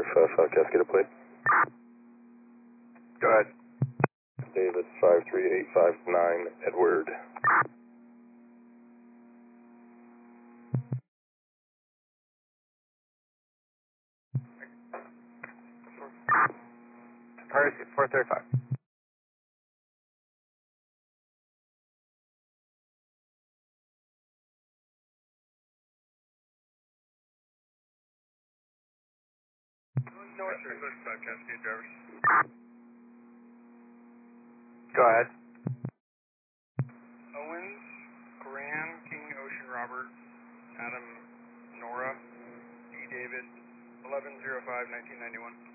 Cascade plate. Go ahead. Davis 53859, Edward. RC 435. North 35 Cascade drivers. Go ahead. Owens, Graham, King, Ocean, Robert, Adam, Nora, D. Davis, 1105, 1991.